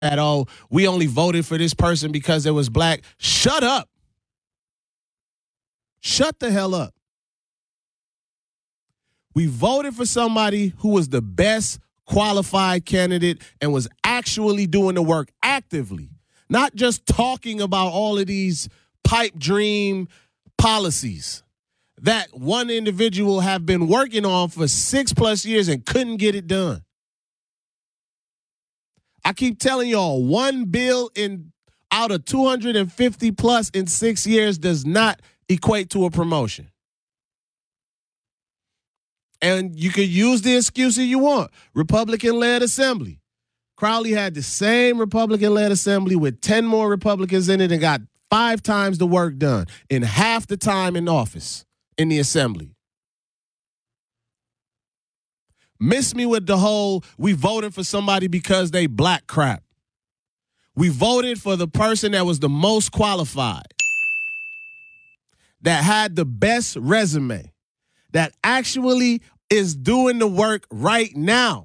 oh, we only voted for this person because it was black. Shut up. Shut the hell up. We voted for somebody who was the best qualified candidate and was actually doing the work actively, not just talking about all of these pipe dream policies that one individual have been working on for 6+ years and couldn't get it done. I keep telling y'all, one bill out of 250 plus in 6 years does not equate to a promotion. And you could use the excuses you want. Republican-led assembly. Crowley had the same Republican-led assembly with 10 more Republicans in it and got 5 times the work done in half the time in office in the assembly. Miss me with the whole, we voted for somebody because they black crap. We voted for the person that was the most qualified, that had the best resume, that actually is doing the work right now.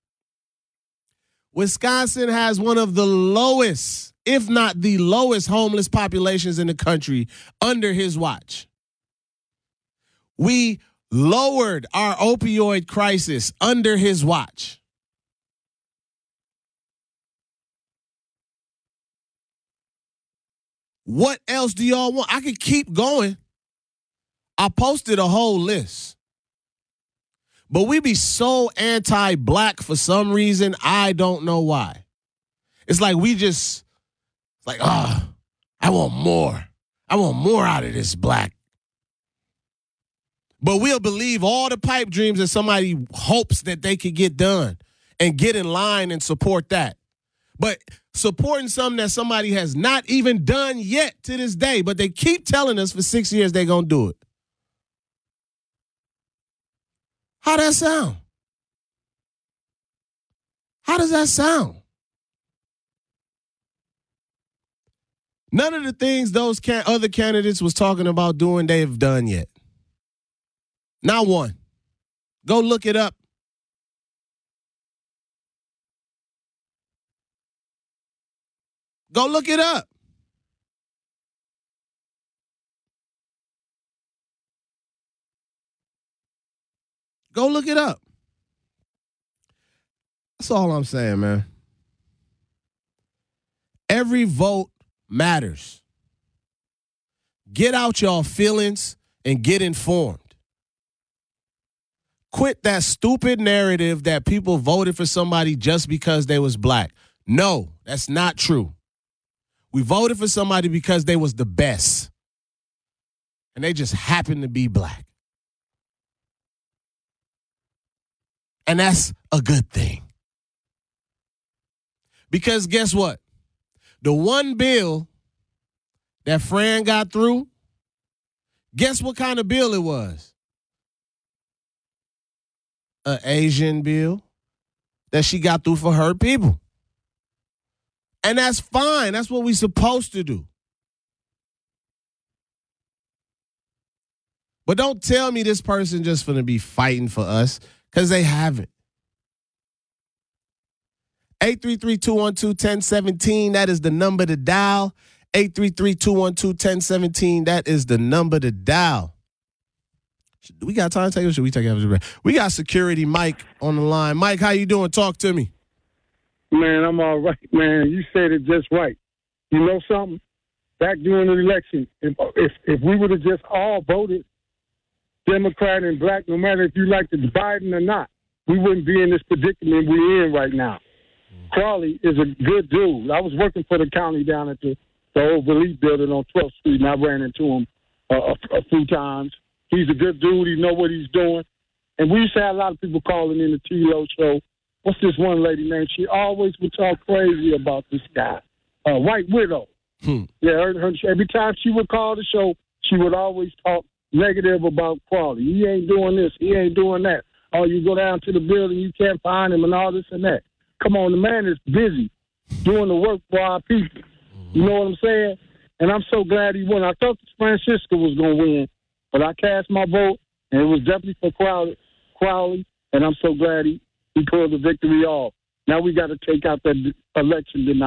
Wisconsin has one of the lowest, if not the lowest, homeless populations in the country under his watch. We lowered our opioid crisis under his watch. What else do y'all want? I could keep going. I posted a whole list. But we be so anti-black for some reason. I don't know why. It's like I want more. I want more out of this black. But we'll believe all the pipe dreams that somebody hopes that they could get done and get in line and support that. But supporting something that somebody has not even done yet to this day, but they keep telling us for 6 years they're going to do it. How that sound? How does that sound? None of the things those other candidates was talking about doing, they've done yet. Not one. Go look it up. Go look it up. Go look it up. That's all I'm saying, man. Every vote matters. Get out y'all feelings and get informed. Quit that stupid narrative that people voted for somebody just because they was black. No, that's not true. We voted for somebody because they was the best. And they just happened to be black. And that's a good thing. Because guess what? The one bill that Fran got through, guess what kind of bill it was? An Asian bill that she got through for her people. And that's fine. That's what we're supposed to do. But don't tell me this person just going to be fighting for us, because they haven't. 833-212-1017, that is the number to dial. 833-212-1017, that is the number to dial. Do we got time to take it or should we take it after the break? We got security Mike on the line. Mike, how you doing? Talk to me. Man, I'm all right, man. You said it just right. You know something? Back during the election, if we would have just all voted Democrat and black, no matter if you liked Biden or not, we wouldn't be in this predicament we're in right now. Crawley is a good dude. I was working for the county down at the old Relief building on 12th Street, and I ran into him a few times. He's a good dude. He know what he's doing. And we used to have a lot of people calling in the T-Lo show. What's this one lady named? She always would talk crazy about this guy, White Widow. Yeah, every time she would call the show, she would always talk negative about Crawley. He ain't doing this. He ain't doing that. Oh, you go down to the building, you can't find him and all this and that. Come on, the man is busy doing the work for our people. You know what I'm saying? And I'm so glad he won. I thought Francisco was going to win, but I cast my vote, and it was definitely for Crowley, and I'm so glad he pulled the victory off. Now we got to take out that election denial.